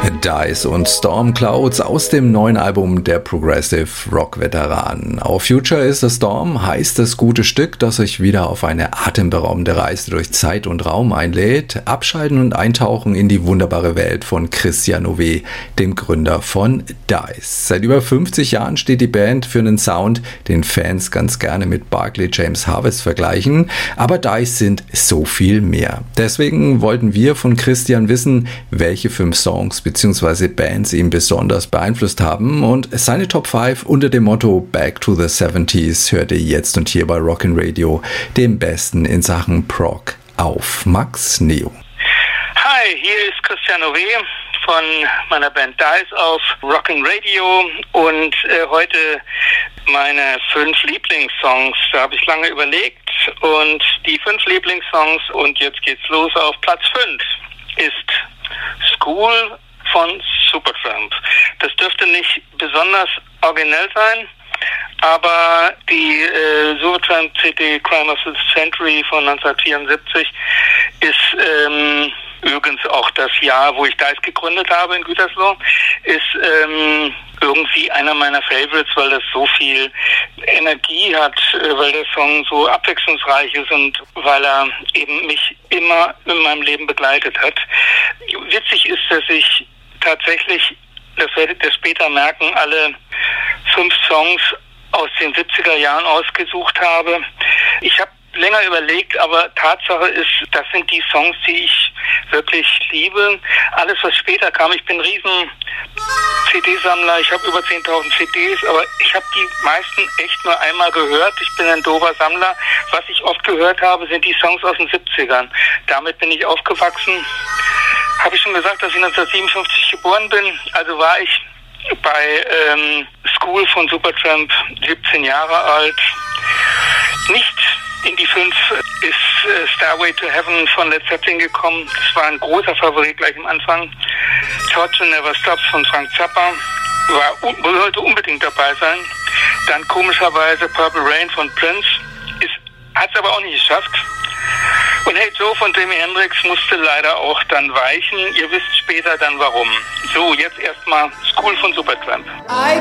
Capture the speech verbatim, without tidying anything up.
Dice und Storm Clouds aus dem neuen Album der Progressive Rock Veteranen. Auf Future is a Storm heißt das gute Stück, das euch wieder auf eine atemberaubende Reise durch Zeit und Raum einlädt, abschalten und eintauchen in die wunderbare Welt von Christian Owe, dem Gründer von Dice. Seit über fünfzig Jahren steht die Band für einen Sound, den Fans ganz gerne mit Barclay James Harvest vergleichen, aber Dice sind so viel mehr. Deswegen wollten wir von Christian wissen, welche fünf Songs bzw. Bands ihn besonders beeinflusst haben, und seine Top fünf unter dem Motto Back to the seventies hört ihr jetzt und hier bei Rockin' Radio, dem Besten in Sachen Prog, auf Max Neo. Hi, hier ist Christian Owe von meiner Band Dice auf Rockin' Radio und äh, heute meine fünf Lieblingssongs. Da habe ich lange überlegt und die fünf Lieblingssongs, und jetzt geht's los. Auf Platz fünf ist School von Supertramp. Das dürfte nicht besonders originell sein, aber die äh, Supertramp C D Crime of the Century von neunzehnhundertvierundsiebzig ist ähm, übrigens auch das Jahr, wo ich Dice gegründet habe in Gütersloh, ist ähm, irgendwie einer meiner Favorites, weil das so viel Energie hat, weil der Song so abwechslungsreich ist und weil er eben mich immer in meinem Leben begleitet hat. Witzig ist, dass ich tatsächlich, das werdet ihr später merken, alle fünf Songs aus den siebziger Jahren ausgesucht habe. Ich habe länger überlegt, aber Tatsache ist, das sind die Songs, die ich wirklich liebe. Alles, was später kam, ich bin ein riesen C D-Sammler, ich habe über zehntausend C Ds, aber ich habe die meisten echt nur einmal gehört. Ich bin ein doofer Sammler. Was ich oft gehört habe, sind die Songs aus den siebzigern. Damit bin ich aufgewachsen. Habe ich schon gesagt, dass ich neunzehnhundertsiebenundfünfzig geboren bin, also war ich bei ähm, School von Supertramp siebzehn Jahre alt. Nicht in die fünf ist äh, Stairway to Heaven von Led Zeppelin gekommen. Das war ein großer Favorit gleich am Anfang. Torture Never Stops von Frank Zappa war, sollte unbedingt dabei sein. Dann komischerweise Purple Rain von Prince. Hat es aber auch nicht geschafft. Und Hey Joe von Jimi Hendrix musste leider auch dann weichen. Ihr wisst später dann warum. So, jetzt erstmal School von Supertramp.